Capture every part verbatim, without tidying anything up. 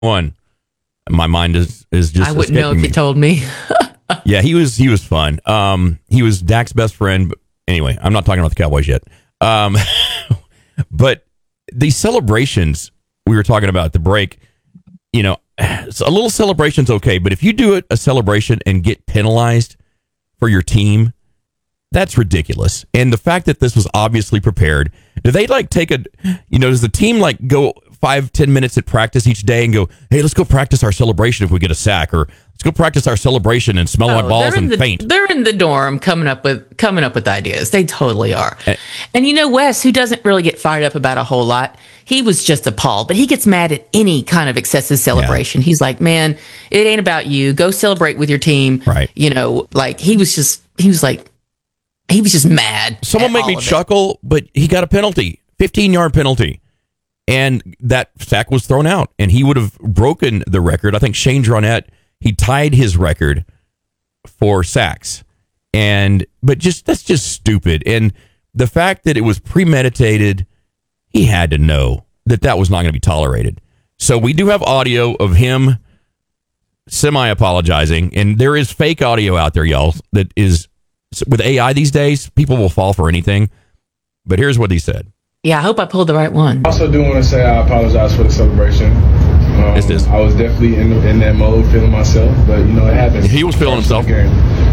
one. My mind is is just. I wouldn't know if me. you told me. Yeah, he was he was fun. Um, he was Dak's best friend. But anyway, I'm not talking about the Cowboys yet. Um, but these celebrations we were talking about at the break, you know, a little celebration's okay, but if you do it a celebration and get penalized for your team, that's ridiculous. And the fact that this was obviously prepared, do they like take a, you know, does the team like go five, ten minutes at practice each day and go, hey, let's go practice our celebration if we get a sack, or let's go practice our celebration and smell our Oh, balls they're in and the, faint. They're in the dorm coming up with coming up with ideas. They totally are. Eh. And you know, Wes, who doesn't really get fired up about a whole lot, he was just appalled, but he gets mad at any kind of excessive celebration. He's like, man, it ain't about you. Go celebrate with your team. Right. You know, like he was just, he was like, he was just mad. Someone at make all me of it. chuckle, but he got a penalty, fifteen yard penalty. And that sack was thrown out, and he would have broken the record. I think Shane Dronette, he tied his record for sacks. And, but just, that's just stupid. And the fact that it was premeditated, he had to know that that was not going to be tolerated. So we do have audio of him semi-apologizing, and there is fake audio out there, y'all, that is, with A I these days, people will fall for anything. But here's what he said. Yeah, I hope I pulled the right one. I also do want to say I apologize for the celebration. Um, This is- I was definitely in in that mode, feeling myself, but you know it happens. He was feeling himself. Game.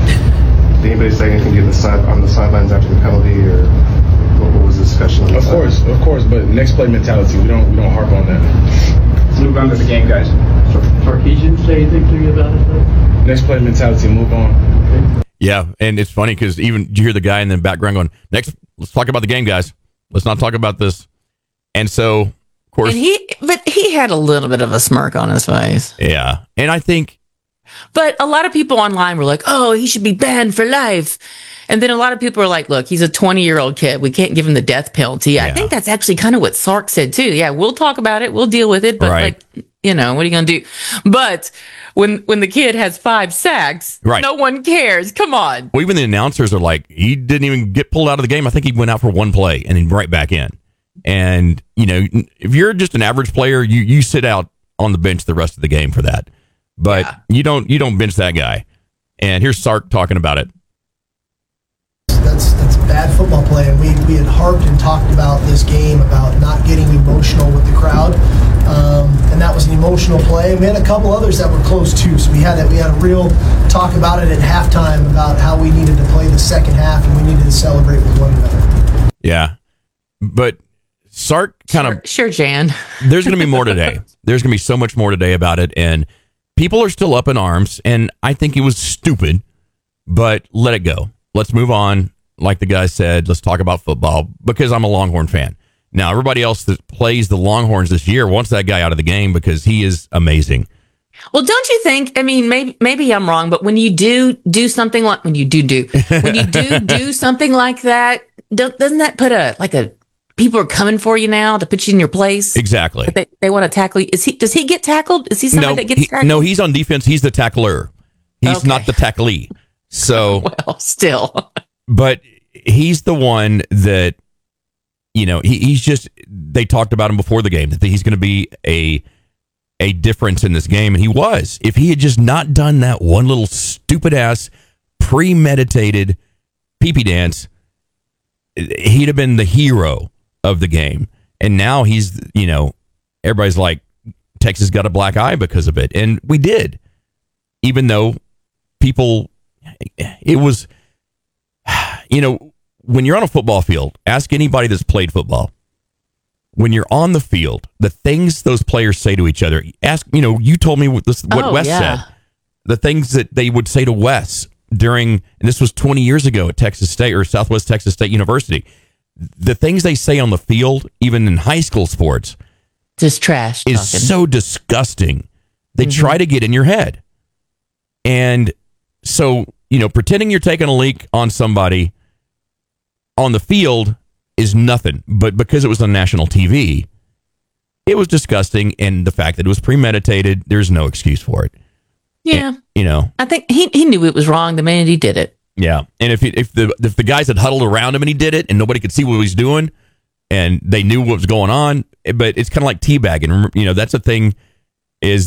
Did anybody say anything in the side, on the sidelines after the penalty, or what, what was the discussion? On the Of side? course, of course, but next play mentality. We don't we don't harp on that. Let's move on to the game, guys. Sarkisian say anything to you about it, though? Next play mentality. Move on. Yeah, and it's funny because even you hear the guy in the background going, next, let's talk about the game, guys. Let's not talk about this. And so, of course, And he, but he had a little bit of a smirk on his face. yeah. And I think, But a lot of people online were like, oh, he should be banned for life. And then a lot of people are like, look, he's a twenty-year-old kid. We can't give him the death penalty. Yeah. I think that's actually kind of what Sark said, too. Yeah, we'll talk about it. We'll deal with it. But, Right. like, you know, what are you going to do? But when when the kid has five sacks, Right. no one cares. Come on. well, even the announcers are like, he didn't even get pulled out of the game. I think he went out for one play and then right back in. And, you know, if you're just an average player, you, you sit out on the bench the rest of the game for that. But Yeah. you don't you don't bench that guy. And here's Sark talking about it. That's that's bad football play, and we, we had harped and talked about this game about not getting emotional with the crowd, um, and that was an emotional play. We had a couple others that were close too, so we had a, we had a real talk about it at halftime about how we needed to play the second half and we needed to celebrate with one another. Yeah. But Sark kind Sure, of sure, Jan. there's going to be more today. There's going to be so much more today about it, and people are still up in arms. And I think it was stupid, but let it go. Let's move on. Like the guy said, let's talk about football because I'm a Longhorn fan. Now, everybody else that plays the Longhorns this year wants that guy out of the game because he is amazing. Well, don't you think? I mean, maybe maybe I'm wrong, but when you do do something like when you do do when you do do something like that, don't, doesn't that put a like a people are coming for you now to put you in your place? Exactly. They, they want to tackle you. Is he? Does he get tackled? Is he somebody No, that gets he- tackled? no, he's on defense. He's the tackler. He's Okay. not the tacklee. So, Well, still. but he's the one that, you know, he, he's just, they talked about him before the game that he's going to be a a difference in this game, and he was. If he had just not done that one little stupid ass premeditated pee-pee dance, he'd have been the hero of the game. And now he's, you know, everybody's like, Texas got a black eye because of it, and we did. Even though people, it was, you know, when you're on a football field, ask anybody that's played football. When you're on the field, the things those players say to each other, ask, you know, you told me what, this, what Oh, Wes yeah. said. The things that they would say to Wes during, and this was twenty years ago at Texas State or Southwest Texas State University. The things they say on the field, even in high school sports, Just trash talking. is so disgusting. They Mm-hmm. try to get in your head. And so, you know, pretending you're taking a leak on somebody on the field is nothing. But because it was on national T V, it was disgusting. And the fact that it was premeditated, there's no excuse for it. yeah. And, you know, I think he, he knew it was wrong the minute he did it. yeah. And if he, if the if the guys had huddled around him and he did it and nobody could see what he was doing and they knew what was going on, but it's kind of like teabagging. You know, that's a thing is